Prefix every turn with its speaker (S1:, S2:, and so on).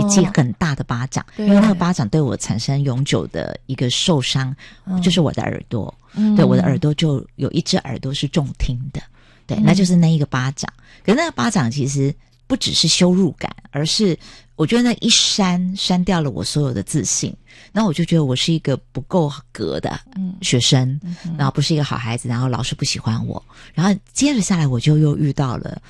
S1: 记很大的巴掌，因为那个巴掌对我产生永久的一个受伤，就是我的耳朵，对，我的耳朵就有一只耳朵是重听的，对，那就是那一个巴掌。可是那个巴掌其实不只是羞辱感，而是我觉得那一删掉了我所有的自信，然后我就觉得我是一个不够格的学生，然后不是一个好孩子，然后老师不喜欢我，然后接着下来我就又遇到了